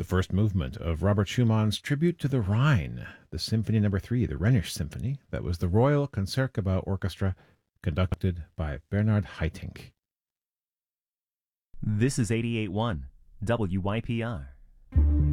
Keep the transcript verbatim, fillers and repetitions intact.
the first movement of Robert Schumann's Tribute to the Rhine, the Symphony Number Three, the Rhenish Symphony. That was the Royal Concertgebouw Orchestra, conducted by Bernard Haitink. This is eighty-eight point one W Y P R.